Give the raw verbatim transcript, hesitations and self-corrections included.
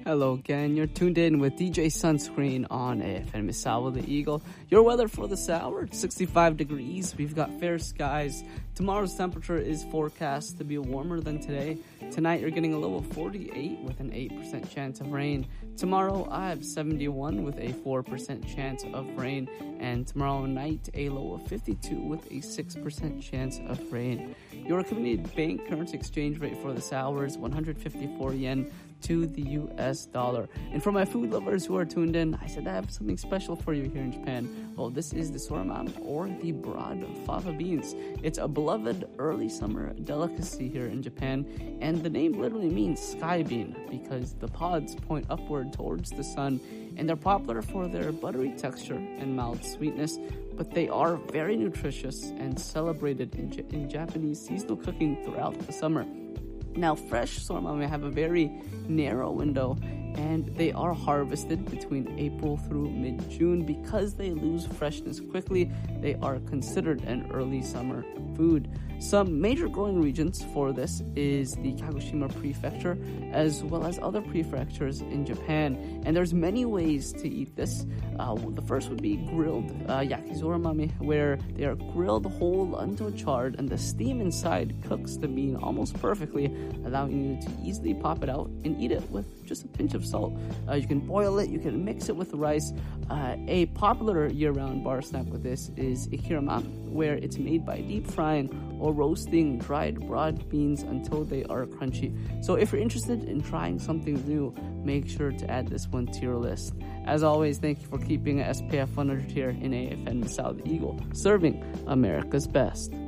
Hello again, you're tuned in with D J Sunscreen on A F M Misawa the Eagle. Your weather for this hour, sixty-five degrees, we've got fair skies. Tomorrow's temperature is forecast to be warmer than today. Tonight you're getting a low of forty-eight with an eight percent chance of rain. Tomorrow I have seventy-one with a four percent chance of rain. And tomorrow night a low of fifty-two with a six percent chance of rain. Your community bank currency exchange rate for this hour is one hundred fifty-four yen to the U S dollar. And for my food lovers who are tuned in, I said I have something special for you here in Japan. Well, this is the soramam, or the broad fava beans. It's a beloved early summer delicacy here in Japan, and the name literally means sky bean because the pods point upward towards the sun, and they're popular for their buttery texture and mild sweetness, but they are very nutritious and celebrated in, J- in Japanese seasonal cooking throughout the summer. Now, fresh soramame have a very narrow window, and they are harvested between April through mid-June. Because they lose freshness quickly, they are considered an early summer food. Some major growing regions for this is the Kagoshima Prefecture, as well as other prefectures in Japan. And there's many ways to eat this. Uh, the first would be grilled uh, yakizoramame, where they are grilled whole until charred, and the steam inside cooks the bean almost perfectly, allowing you to easily pop it out and eat it with just a pinch of salt. Uh, you can boil it, you can mix it with rice. Uh, a popular year-round bar snack with this is ikirama, where it's made by deep frying or roasting dried broad beans until they are crunchy. So if you're interested in trying something new, make sure to add this one to your list. As always, thank you for keeping S P F one hundred here in A F M Misawa the Eagle, serving America's best.